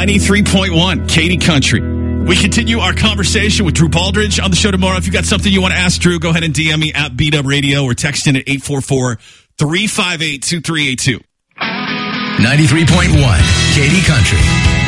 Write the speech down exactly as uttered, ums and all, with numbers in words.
ninety-three point one, Katy Country. We continue our conversation with Drew Baldridge on the show tomorrow. If you got something you want to ask Drew, go ahead and D M me at B W Radio or text in at eight four four, three five eight, two three eight two. ninety-three point one, Katy Country.